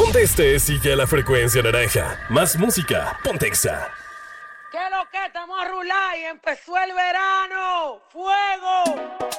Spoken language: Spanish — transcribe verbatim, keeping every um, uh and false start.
Conteste, sigue a la frecuencia naranja. Más música, ponte Exa. ¿Qué es lo que? Estamos a rular y empezó el verano. ¡Fuego!